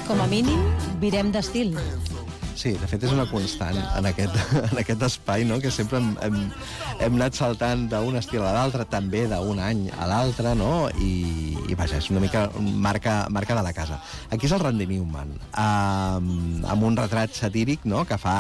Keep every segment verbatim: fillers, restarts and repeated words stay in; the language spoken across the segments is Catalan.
Com a mínim, virem d'estil. Sí, de fet és una constant en aquest, en aquest espai, no? Que sempre hem, hem, hem anat saltant d'un estil a l'altre, també d'un any a l'altre, no? I, i vaja, és una mica marca, marca de la casa. Aquí és el Randy Newman, amb, amb un retrat satíric, no? Que fa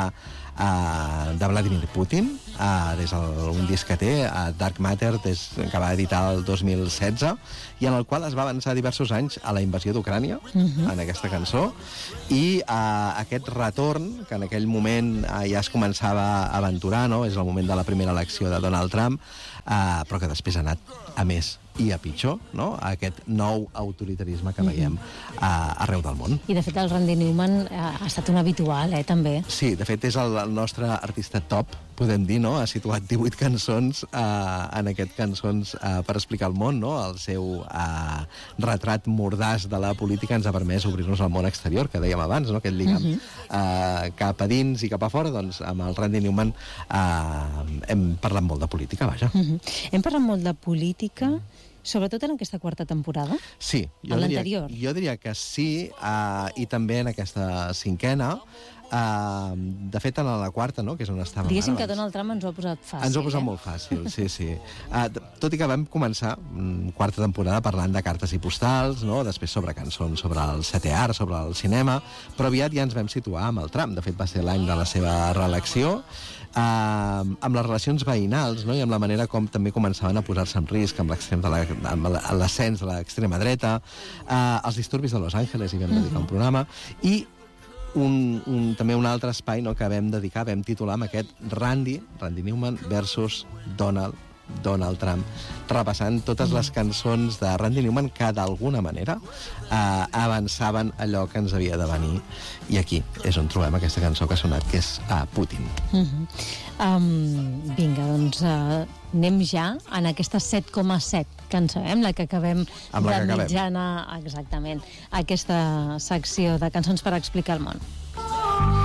uh, de Vladimir Putin, uh, des d'un disc que té, uh, Dark Matter, des, que va editar el dos mil setze, i en el qual es va avançar diversos anys a la invasió d'Ucrània, uh-huh. en aquesta cançó, i uh, aquest retorn, que en aquell moment uh, ja es començava a aventurar, no? És el moment de la primera elecció de Donald Trump, uh, però que després ha anat a més i a pitjor, no? Aquest nou autoritarisme que veiem uh, arreu del món. I de fet el Randy Newman ha estat un habitual, eh, també. Sí, de fet és el, el nostre artista top, podem dir, no? Ha situat divuit cançons uh, en aquest Cançons uh, per explicar el món, no? El seu uh, retrat mordàs de la política ens ha permès obrir-nos al món exterior, que dèiem abans, no? Aquest lligam uh-huh. uh, cap a dins i cap a fora, doncs amb el Randy Newman uh, hem parlat molt de política, vaja. Uh-huh. Hem parlat molt de política, sobretot en aquesta quarta temporada? Sí. Jo en l'anterior? Jo diria que sí, uh, i també en aquesta cinquena. Uh, de fet, en la quarta, no?, que és on estàvem. Diguéssim ara, que Donald Trump ens ho ha posat fàcil. Ens ho ha posat eh? molt fàcil, sí, sí. Uh, tot i que vam començar, mm, quarta temporada, parlant de cartes i postals, no?, després sobre cançons, sobre el setè art, sobre el cinema, però aviat ja ens vam situar amb el Trump. De fet, va ser l'any de la seva reelecció, uh, amb les relacions veïnals, no?, i amb la manera com també començaven a posar-se en risc amb l'ascens de l'extrema dreta, uh, els disturbis de Los Angeles, hi vam dedicar un programa, i Un, un, també un altre espai, no?, que vam dedicar, vam titular amb aquest Randy, Randy Newman versus Donald, Donald Trump, repassant totes les cançons de Randy Newman que d'alguna manera eh, avançaven allò que ens havia de venir, i aquí és on trobem aquesta cançó que ha sonat, que és uh, Putin. Uh-huh. um, vinga, doncs uh, anem ja en aquesta set coma set que en sabem, la que acabem amb la de que acabem. mitjana, exactament, aquesta secció de Cançons per explicar el món.